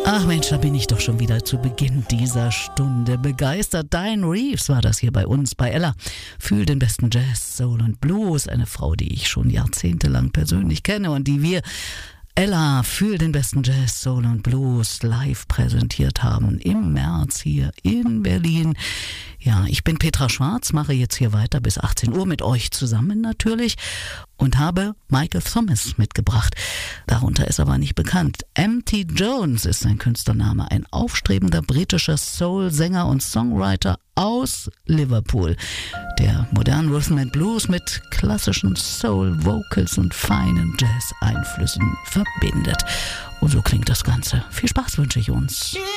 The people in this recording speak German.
Ach Mensch, da bin ich doch schon wieder zu Beginn dieser Stunde begeistert. Diane Reeves war das hier bei uns, bei Ella. Fühl den besten Jazz, Soul und Blues. Eine Frau, die ich schon jahrzehntelang persönlich kenne und die wir Ella für den besten Jazz, Soul und Blues live präsentiert haben im März hier in Berlin. Ja, ich bin Petra Schwarz, mache jetzt hier weiter bis 18 Uhr mit euch zusammen natürlich und habe Michael Thomas mitgebracht. Darunter ist aber nicht bekannt. M.T. Jones ist sein Künstlername, ein aufstrebender britischer Soul-Sänger und Songwriter aus Liverpool, der modernen Rhythm and Blues mit klassischen Soul-Vocals und feinen Jazz-Einflüssen verbindet. Und so klingt das Ganze. Viel Spaß wünsche ich uns.